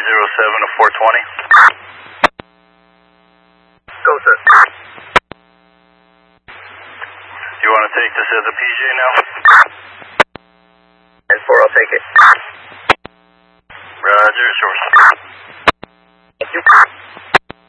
to 420. Go, sir. You want to take this as a PJ now? And 4, I'll take it. Roger, source. Thank you.